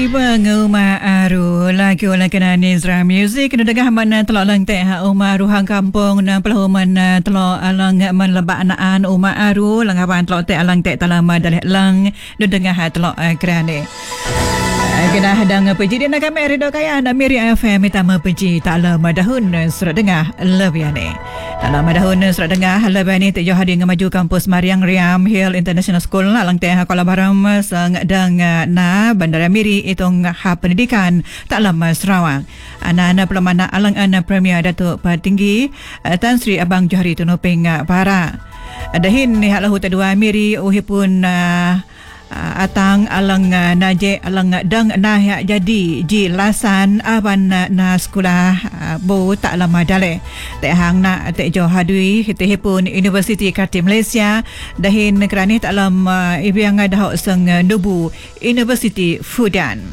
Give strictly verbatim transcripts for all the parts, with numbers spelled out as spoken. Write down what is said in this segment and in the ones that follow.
Penguma aru lagi olah kena Nizra Music kena degah mana telok lang teh ha uma ruhang kampung na pelahuman telok alang man lebak anaan uma aru langapan telok teh alang teh talama dalih lang nu dengah ha telok kerane kena hadang peji dia nak kami redo kaya na Miri F M tama peji tak lama dahun surat dengah lebih ane tak lama dahun surat dengah lebih ane tak jauh hadir ngamaju kampus Mariang Riam Hill International School alang teh ha Kuala Baram sang dang na Bandara Miri itong ha pendidikan tak lama Sarawak anak-anak pelamana alang anak Premier Datuk Petinggi Tan Sri Abang Johari Tunuping Para dahin ni hak lahu tadua Miri uhipun uh, Uh, atang alang uh, naje alang uh, dang nah ya jadi ji lasan aban uh, na sekolah uh, bo tak lama dale te hang na te jo hadui te hepun University Karti Malaysia dahin kerani tak lama uh, ibiang dah sang uh, nubu University Fudan.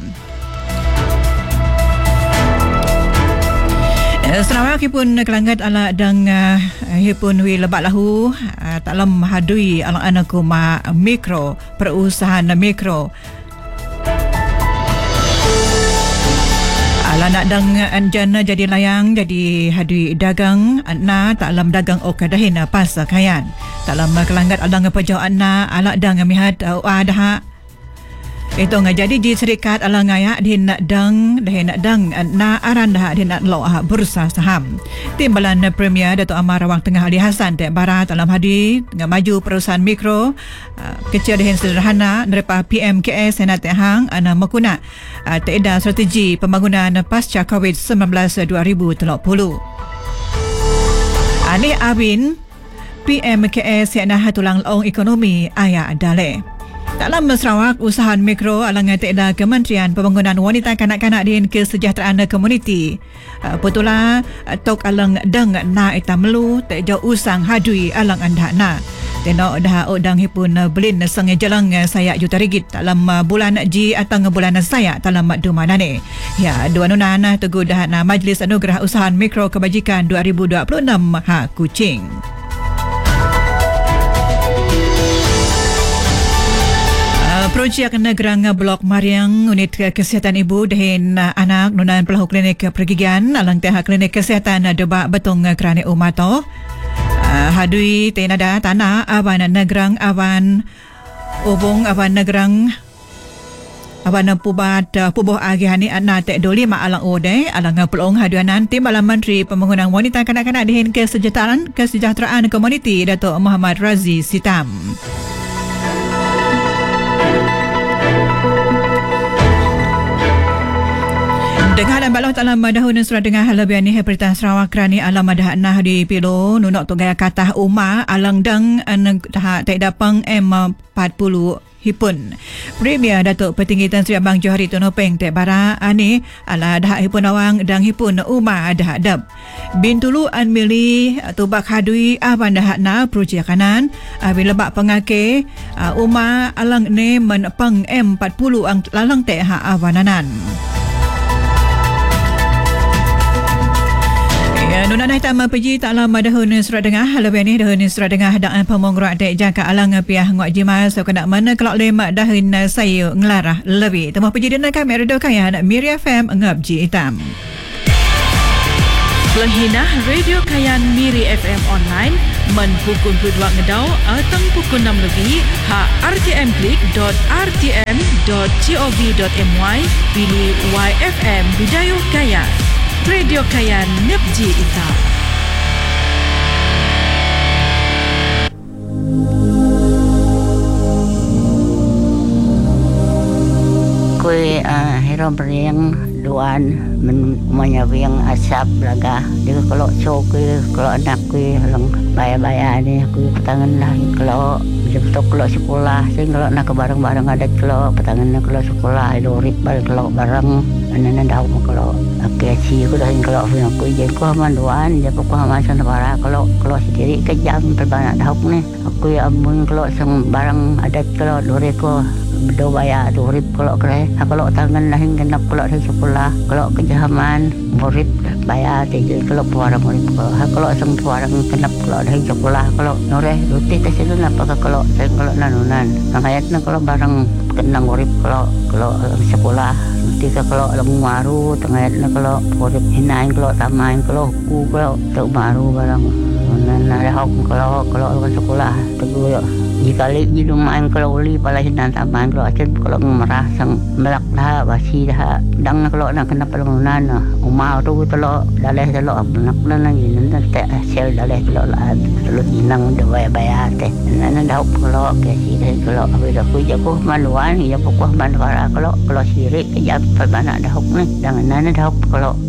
Sarawak pun kelanggat ala dang uh, hipun wi lebak lahu uh, taklam hadui ala anaku ma mikro perusahaan mikro ala nak dang anjana jadi layang jadi hadui dagang na taklam dagang okadahin pas kayan taklam kelanggat ala ngapajau anna ala dang mihat uh, dah itu nga jadi di serikat ala ngaya di nak dang dah nak dang na aran dah di nak lo bursa saham timbalan Premier Datuk Amar Rawang Tengah Ali Hassan te barat dalam hadi nga maju perusahaan mikro uh, kecil dan sederhana nerepa P M K S senat hang ana makuna uh, teedah strategi pembangunan pasca COVID sembilan belas dua ribu tiga puluh ani abin P M K S yana tulang laung ekonomi aya dale dalam Sarawak, usahaan mikro alang teedah Kementerian Pembangunan Wanita Kanak-kanak dan Kesejahteraan Komuniti. Putula tok alang dang na ita melu te jau usang hadui alang anda na. Teno dah odang hipun belin sang jalang saya juta ringgit dalam bulan ji atang bulan saya dalam dumanane. Ya, dua nunan teguh dah na Majlis Anugerah Usahaan Mikro Kebajikan dua ribu dua puluh enam ha Kuching. Projek Negerang Blok Mariang Unit Kesihatan Ibu dan Anak Nunan Pelahu Klinik Pergigian alang teh Klinik Kesihatan Debak Betong Kerane Umato uh, hadui tenada tanah awan Negerang awan ubung awan Negerang awan pubat pubuh agihani anak tek doli ma alang ode alang pelong haduanan timbalan Menteri Pembangunan Wanita Kanak-kanak dan Kesejahteraan Kesejahteraan Komuniti Datuk Muhammad Razi Sitam. Dengar dan balau dalam dahun surat dengar halabian ni Perintah Sarawak kerani alam dah nah di pilo nunok tu gaya kata umma alang dang dah tak dapang M empat puluh hipun. Premier Datuk Petinggi Tan Sri Abang Johari Tunuping te bara ani ala dah hipun awang dang hipun umma dah dap. Bintulu an mili tubak hadui aban dah na projek kanan bila bak pengake umma alang ne menpang M empat puluh ang lalang te ha awananan. Nuna dah tama pergi tak lama dahun surat dengar lebih ni dahun surat dengar daan pemongrak dek jangka alang piah nguat jimal so kena mana kelak lemak dahun saya ngelarah lebih temuh pergi dan kami redo kaya Miri F M ngap ji hitam Pelahina Radio Kayan Miri F M online men pukul dua ngedau atau pukul enam lebih ha r t m klik dot r t m dot gov dot my pilih Y F M Budaya Kayan Radio Kayan Nepji Ita. Kui uh, hero beriang duan men menyawiang asap laga dia kalau so kui kalau anak kui lang bayar-bayar ni kui petangan lah kalau betul kalau sekolah sing kalau nak barang-barang ada kalau petangan kalau sekolah ada urip kalau barang anak dah kalau akasi aku dah kalau aku jadi aku manduan jadi aku hamasan para kalau kalau sendiri kejam perbanyak dah ni aku amun kalau sang barang ada kalau doreko do bayar do urip kalau kere kalau tangan lain genap kalau dari sekolah kalau kejahaman murid bayar jadi kalau puarang murid kalau sang puarang genap kalau dari sekolah kalau noreh rutin tes itu apa kalau saya kalau nanunan makanya kalau barang kenang urip kalau kalau sekolah tika kalau lang maru tengah na kalau porip hinain kalau tamain kalau ku kalau tu maru barang nan ada hok kalau kalau orang sekolah teguh jika lagi di main kalau uli pala hinan tamain kalau acan kalau merasang melak dah basi dah dang kalau nak kena pelungunan umau tu kalau daleh kalau nak nan lagi nan tak sel daleh kalau lah kalau inang dua bayar teh nan dah kalau ke si kalau ada ku jago maluan ya pokok manwara kalau kalau sirik ya perbanak dah hok ni dengan nan dah kalau